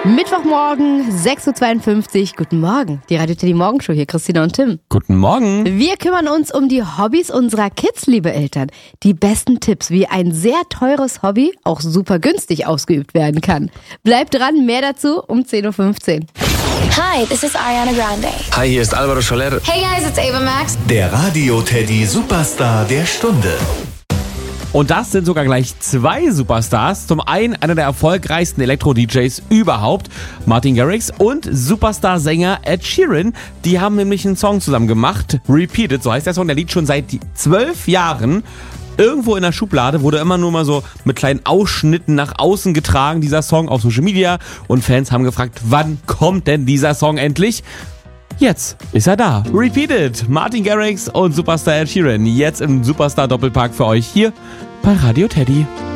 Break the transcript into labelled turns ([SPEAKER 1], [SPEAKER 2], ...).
[SPEAKER 1] Mittwochmorgen, 6.52 Uhr. Guten Morgen. Die Radio Teddy Morgenshow hier, Christina und Tim.
[SPEAKER 2] Guten Morgen.
[SPEAKER 1] Wir kümmern uns um die Hobbys unserer Kids, liebe Eltern. Die besten Tipps, wie ein sehr teures Hobby auch super günstig ausgeübt werden kann. Bleibt dran, mehr dazu um 10.15 Uhr.
[SPEAKER 3] Hi, this is Ariana Grande.
[SPEAKER 4] Hi, hier ist Alvaro Soler.
[SPEAKER 3] Hey guys, it's Ava Max.
[SPEAKER 5] Der Radio Teddy Superstar der Stunde.
[SPEAKER 2] Und das sind sogar gleich zwei Superstars. Zum einen einer der erfolgreichsten Elektro-DJs überhaupt, Martin Garrix, und Superstar-Sänger Ed Sheeran. Die haben nämlich einen Song zusammen gemacht, Repeated, so heißt der Song. Der liegt schon seit 12 Jahren irgendwo in der Schublade, wurde immer nur mal so mit kleinen Ausschnitten nach außen getragen, dieser Song auf Social Media. Und Fans haben gefragt, wann kommt denn dieser Song endlich? Jetzt ist er da. Repeated. Martin Garrix und Superstar Ed Sheeran. Jetzt im Superstar Doppelpark für euch hier bei Radio Teddy.